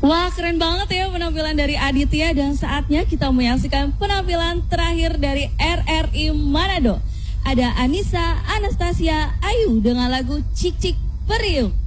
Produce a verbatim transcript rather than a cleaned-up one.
Wah, keren banget ya penampilan dari Aditya, dan saatnya kita menyaksikan penampilan terakhir dari R R I Manado. Ada Anissa Anastasia Ayu dengan lagu Cik Cik Periuk.